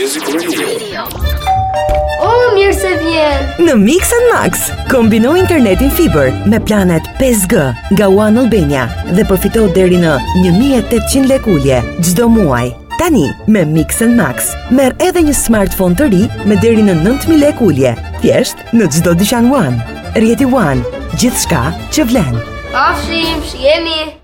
Music Radio. Mirë se vjen. Në Mix and Max, kombino internetin fiber me planet 5G nga One Albania dhe përfito deri në 1.800 lek ulje çdo muaj. Tani, me Mix and Max, merr edhe një smartphone të ri me deri në 9.000 lek ulje. Thjesht në çdo dyqan One. Rjeti One, gjithçka që vlen. Pafshim, shihemi.